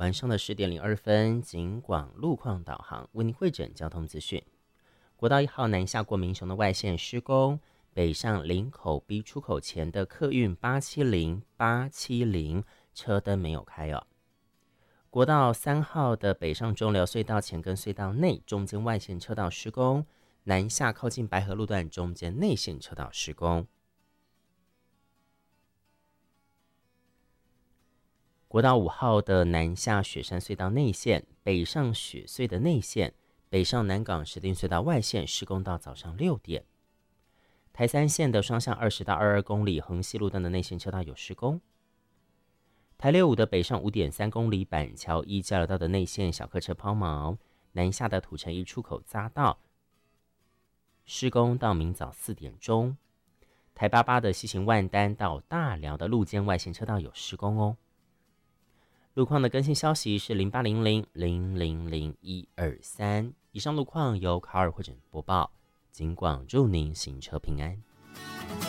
晚上的10点02分，警广路况导航为您汇整交通资讯。国道1号南下过民雄的外线施工，北上林口 B 出口前的客运870车灯没有开哦。国道3号的北上中寮隧道前跟隧道内中间外线车道施工，南下靠近白河路段中间内线车道施工。国道5号的南下雪山隧道内线，北上雪隧的内线，北上南港石碇隧道外线施工到早上6点。台3线的双向20到22公里横西路段的内线车道有施工。台65的北上5.3公里板桥一交流道的内线小客车抛锚，南下的土城一出口匝道施工到明早4点钟。台88的西行万丹到大寮的路肩外线车道有施工哦。路况的更新消息是0800000123。以上路况由卡尔汇整播报，警广祝您行车平安。